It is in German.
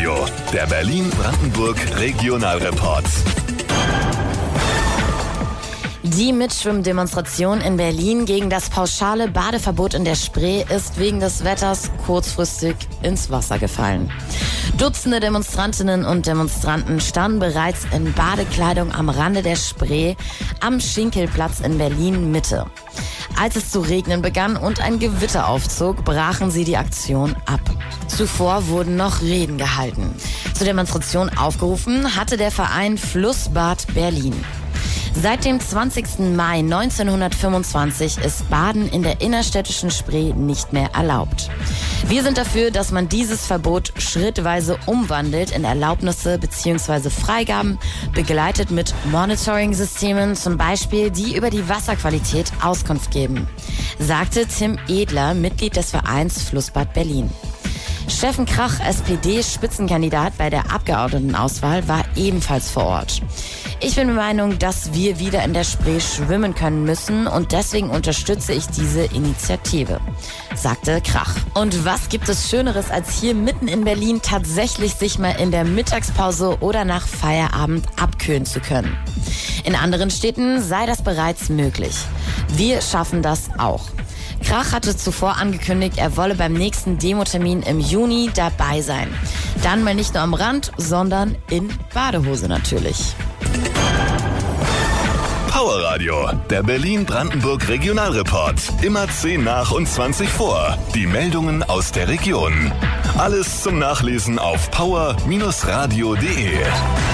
Radio, der Berlin-Brandenburg Regionalreport. Die Mitschwimmdemonstration in Berlin gegen das pauschale Badeverbot in der Spree ist wegen des Wetters kurzfristig ins Wasser gefallen. Dutzende Demonstrantinnen und Demonstranten standen bereits in Badekleidung am Rande der Spree am Schinkelplatz in Berlin-Mitte. Als es zu regnen begann und ein Gewitter aufzog, brachen sie die Aktion ab. Zuvor wurden noch Reden gehalten. Zur Demonstration aufgerufen hatte der Verein Flussbad Berlin. Seit dem 20. Mai 1925 ist Baden in der innerstädtischen Spree nicht mehr erlaubt. Wir sind dafür, dass man dieses Verbot schrittweise umwandelt in Erlaubnisse bzw. Freigaben, begleitet mit Monitoring-Systemen, zum Beispiel, die über die Wasserqualität Auskunft geben, sagte Tim Edler, Mitglied des Vereins Flussbad Berlin. Steffen Krach, SPD-Spitzenkandidat bei der Abgeordnetenauswahl, war ebenfalls vor Ort. Ich bin der Meinung, dass wir wieder in der Spree schwimmen können müssen und deswegen unterstütze ich diese Initiative, sagte Krach. Und was gibt es Schöneres, als hier mitten in Berlin tatsächlich sich mal in der Mittagspause oder nach Feierabend abkühlen zu können? In anderen Städten sei das bereits möglich. Wir schaffen das auch. Krach hatte zuvor angekündigt, er wolle beim nächsten Demotermin im Juni dabei sein. Dann mal nicht nur am Rand, sondern in Badehose natürlich. Power Radio, der Berlin-Brandenburg Regionalreport. Immer 10 nach und 20 vor. Die Meldungen aus der Region. Alles zum Nachlesen auf power-radio.de.